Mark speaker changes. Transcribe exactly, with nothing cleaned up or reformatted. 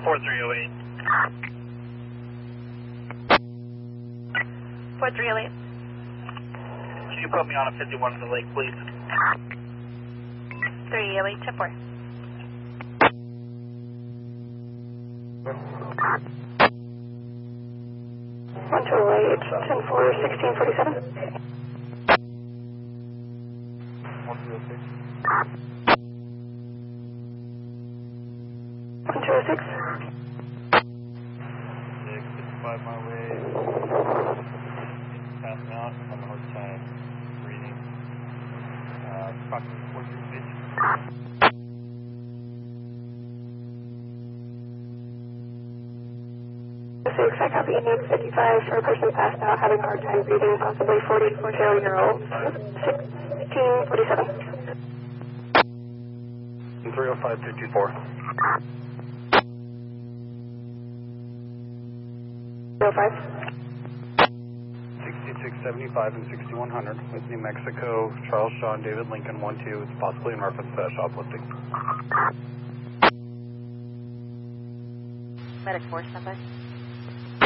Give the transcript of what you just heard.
Speaker 1: four three oh eight.
Speaker 2: four three oh eight.
Speaker 1: Can you put me on a fifty-one to the lake, please?
Speaker 2: three oh eight, ten four.
Speaker 3: one two oh eight, ten four, sixteen forty-seven.
Speaker 4: one two oh six.
Speaker 3: one two oh six.
Speaker 4: six, fifty-five my way. Passing out. I'm having a hard time breathing. Uh, approximately forty-three pitch.
Speaker 3: six, I copy eight fifty-five for a person passed out, having a hard time breathing, possibly forty-four-year-old. sixteen forty-seven.
Speaker 4: three oh five, two two four.
Speaker 3: three oh five.
Speaker 4: sixty-six seventy-five and sixty-one hundred with New Mexico, Charles Shaw and David Lincoln, one two. It's possibly in reference to that shoplifting.
Speaker 2: Medic four, stand by.